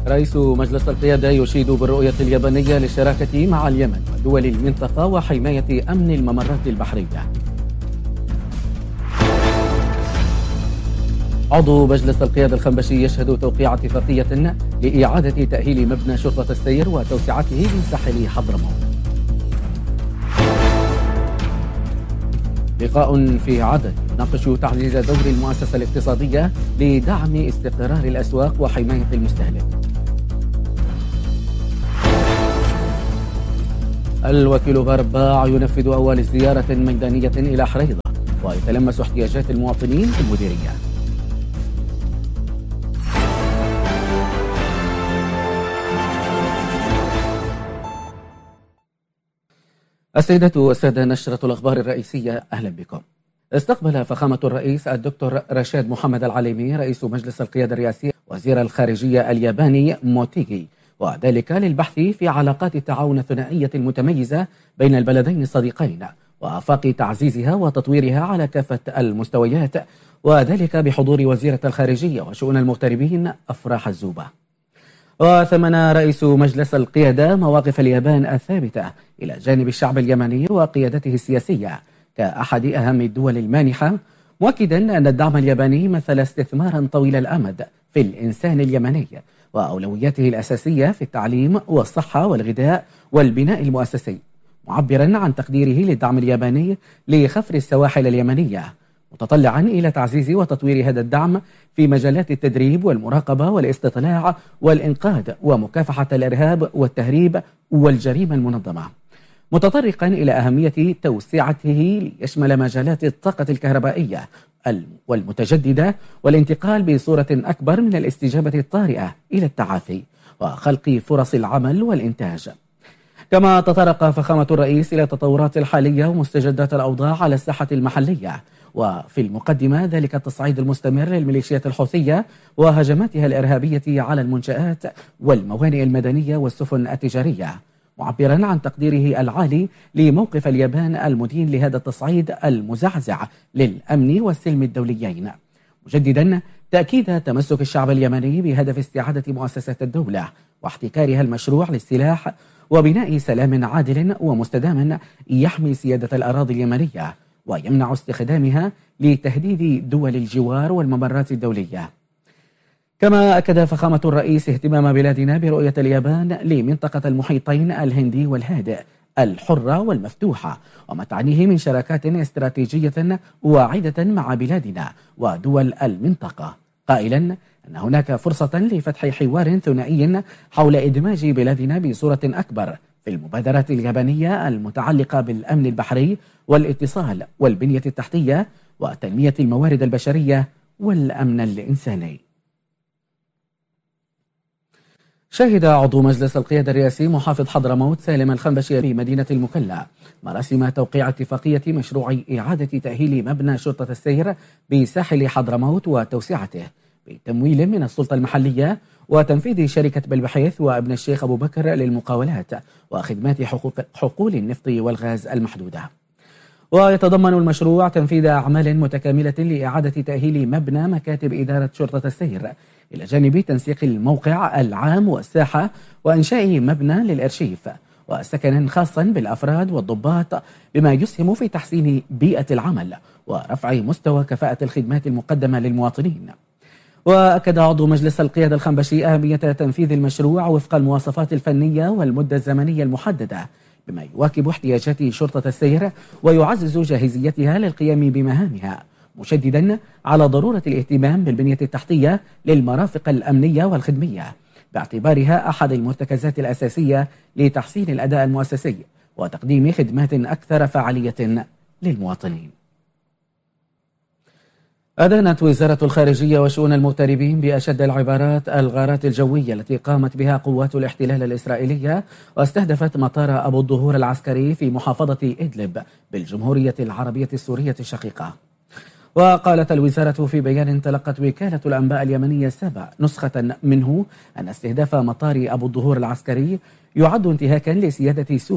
رئيس مجلس القيادة يشيد بالرؤية اليابانية للشراكة مع اليمن ودول المنطقة وحماية أمن الممرات البحرية. عضو مجلس القيادة الخنبشي يشهد توقيع اتفاقية لإعادة تأهيل مبنى شرطة السير وتوسعته بساحل حضرموت. لقاء في عدن يناقش تعزيز دور المؤسسة الاقتصادية لدعم استقرار الأسواق وحماية المستهلك. الوكيل بارباع ينفذ أول زيارة ميدانية إلى حريضة ويتلمس احتياجات المواطنين في المديرية. السيدات والسادة، نشرة الأخبار الرئيسية، أهلا بكم. استقبل فخامة الرئيس الدكتور رشاد محمد العليمي رئيس مجلس القيادة الرئاسي وزير الخارجية الياباني موتيغي، وذلك للبحث في علاقات التعاون الثنائية المتميزة بين البلدين الصديقين وآفاق تعزيزها وتطويرها على كافة المستويات، وذلك بحضور وزيرة الخارجية وشؤون المغتربين أفراح الزوبة. وثمن رئيس مجلس القيادة مواقف اليابان الثابتة إلى جانب الشعب اليمني وقيادته السياسية كأحد أهم الدول المانحة، مؤكدا أن الدعم الياباني مثل استثمارا طويل الأمد في الإنسان اليمني وأولوياته الأساسية في التعليم والصحة والغذاء والبناء المؤسسي، معبرا عن تقديره للدعم الياباني لخفر السواحل اليمنية، متطلعا إلى تعزيز وتطوير هذا الدعم في مجالات التدريب والمراقبة والاستطلاع والإنقاذ ومكافحة الإرهاب والتهريب والجريمة المنظمة، متطرقا إلى أهمية توسعته ليشمل مجالات الطاقة الكهربائية والمتجددة والانتقال بصورة أكبر من الاستجابة الطارئة إلى التعافي وخلق فرص العمل والإنتاج. كما تطرق فخامة الرئيس إلى التطورات الحالية ومستجدات الأوضاع على الساحة المحلية، وفي المقدمة ذلك التصعيد المستمر للميليشيات الحوثية وهجماتها الإرهابية على المنشآت والموانئ المدنية والسفن التجارية، معبرا عن تقديره العالي لموقف اليابان المدين لهذا التصعيد المزعزع للأمن والسلم الدوليين، مجددا تأكيد تمسك الشعب اليمني بهدف استعادة مؤسسات الدولة واحتكارها المشروع للسلاح وبناء سلام عادل ومستدام يحمي سيادة الأراضي اليمنية ويمنع استخدامها لتهديد دول الجوار والممرات الدولية. كما أكد فخامة الرئيس اهتمام بلادنا برؤية اليابان لمنطقة المحيطين الهندي والهادئ الحرة والمفتوحة وما تعنيه من شراكات استراتيجية واعدة مع بلادنا ودول المنطقة، قائلا أن هناك فرصة لفتح حوار ثنائي حول إدماج بلادنا بصورة أكبر في المبادرات اليابانية المتعلقة بالأمن البحري والاتصال والبنية التحتية وتنمية الموارد البشرية والأمن الإنساني. شهد عضو مجلس القيادة الرئاسي محافظ حضرموت سالم الخنبشي في مدينة المكلا مراسم توقيع اتفاقية مشروع إعادة تأهيل مبنى شرطة السير بساحل حضرموت وتوسعته بتمويل من السلطة المحلية وتنفيذ شركة بالبحيث وابن الشيخ أبو بكر للمقاولات وخدمات حقول النفط والغاز المحدودة. ويتضمن المشروع تنفيذ أعمال متكاملة لإعادة تأهيل مبنى مكاتب إدارة شرطة السير إلى جانب تنسيق الموقع العام والساحة وإنشاء مبنى للأرشيف وسكن خاصا بالأفراد والضباط، بما يسهم في تحسين بيئة العمل ورفع مستوى كفاءة الخدمات المقدمة للمواطنين. وأكد عضو مجلس القيادة الخنبشي أهمية تنفيذ المشروع وفق المواصفات الفنية والمدة الزمنية المحددة، بما يواكب احتياجات شرطة السير ويعزز جاهزيتها للقيام بمهامها، مشددا على ضرورة الاهتمام بالبنية التحتية للمرافق الأمنية والخدمية باعتبارها أحد المرتكزات الأساسية لتحسين الأداء المؤسسي وتقديم خدمات أكثر فعالية للمواطنين. أدانت وزارة الخارجية وشؤون المغتربين بأشد العبارات الغارات الجوية التي قامت بها قوات الاحتلال الإسرائيلية واستهدفت مطار أبو الظهور العسكري في محافظة إدلب بالجمهورية العربية السورية الشقيقة. وقالت الوزارة في بيان تلقت وكالة الأنباء اليمنية سبا نسخة منه أن استهداف مطار أبو الظهور العسكري يعد انتهاكا لسيادة سوريا